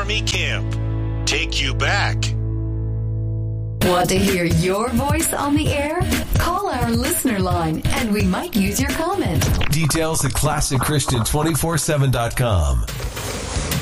Army camp. Take you back. Want to hear your voice on the air? Call our listener line and we might use your comment. Details at ClassicChristian247.com.